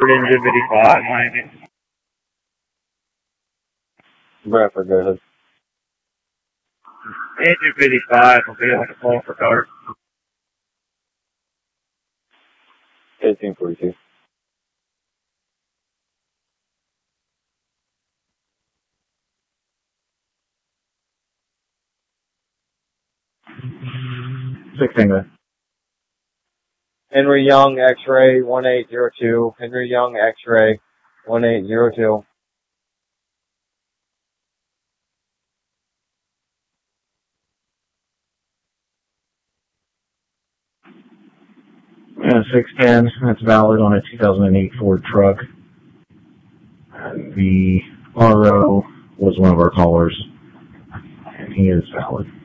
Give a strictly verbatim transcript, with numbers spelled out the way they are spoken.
Engine fifty-five, Miami. Bradford, go ahead. Engine fifty-five will be like a call for dark. eighteen forty-two. sixteen, go ahead. Henry Young, X-ray, one eight zero two. Henry Young, X-ray, one eight zero two. Uh, six ten, that's valid on a two thousand eight Ford truck. The R O was one of our callers, and he is valid.